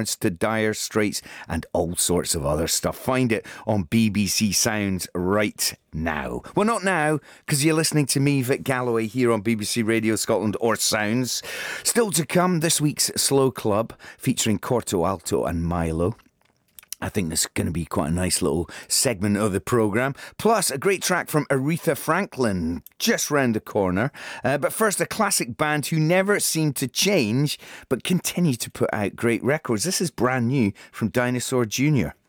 Barnes to Dire Straits and all sorts of other stuff. Find it on BBC Sounds right now. Well, not now, because you're listening to me, Vic Galloway, here on BBC Radio Scotland or Sounds. Still to come, this week's Slow Club featuring Corto Alto and Milo. I think this is going to be quite a nice little segment of the programme. Plus, a great track from Aretha Franklin just round the corner. But first, a classic band who never seem to change, but continue to put out great records. This is brand new from Dinosaur Jr.